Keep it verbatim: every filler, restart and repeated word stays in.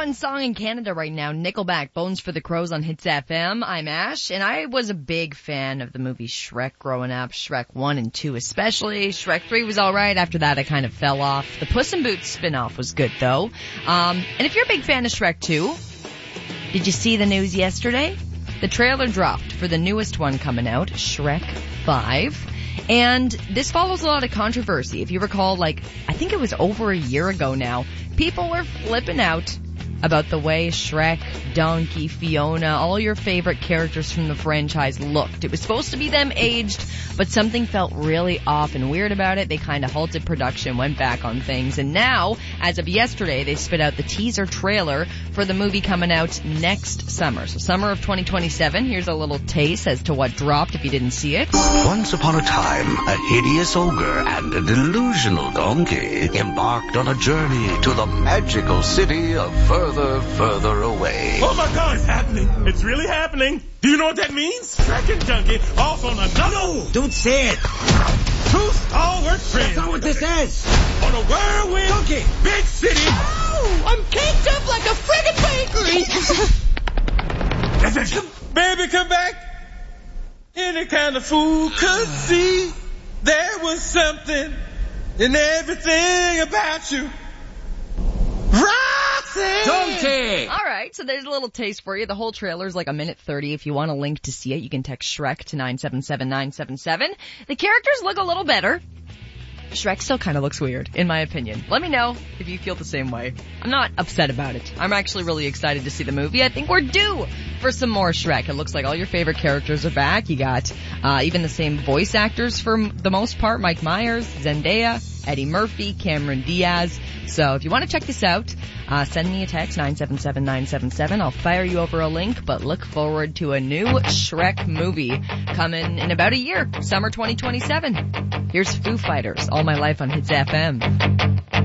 one song in Canada right now, Nickelback, Bones for the Crows on Hits F M. I'm Ash, and I was a big fan of the movie Shrek growing up, Shrek one and two especially. Shrek three was alright. After that, I kind of fell off. The Puss in Boots spin-off was good, though. Um, and if you're a big fan of Shrek two, did you see the news yesterday? The trailer dropped for the newest one coming out, Shrek five. And this follows a lot of controversy. If you recall, like, I think it was over a year ago now, people were flipping out about the way Shrek, Donkey, Fiona, all your favorite characters from the franchise looked. It was supposed to be them aged, but something felt really off and weird about it. They kind of halted production, went back on things, and now, as of yesterday, they spit out the teaser trailer for the movie coming out next summer. So summer of twenty twenty-seven. Here's a little taste as to what dropped if you didn't see it. Once upon a time, a hideous ogre and a delusional donkey embarked on a journey to the magical city of Further, Further Away. Oh my God, it's happening. It's really happening. Do you know what that means? Shrek and Donkey off on another... No, don't say it. Two stalwart friends. That's not what this is. On a whirlwind... Donkey. Big city. Oh, I'm caked up like a friggin' bakery. That's it. Baby, come back. Any kind of fool could see there was something in everything about you. Roxy! Donkey! All right, so there's a little taste for you. The whole trailer is like a minute thirty. If you want a link to see it, you can text Shrek to nine seven seven nine seven seven. The characters look a little better. Shrek still kind of looks weird, in my opinion. Let me know if you feel the same way. I'm not upset about it. I'm actually really excited to see the movie. I think we're due for some more Shrek. It looks like all your favorite characters are back. You got uh even the same voice actors for the most part. Mike Myers, Zendaya, Eddie Murphy, Cameron Diaz. So if you want to check this out, uh send me a text, nine seven seven nine seven seven. I'll fire you over a link, but look forward to a new Shrek movie coming in about a year, summer twenty twenty-seven. Here's Foo Fighters, All My Life on Hits F M.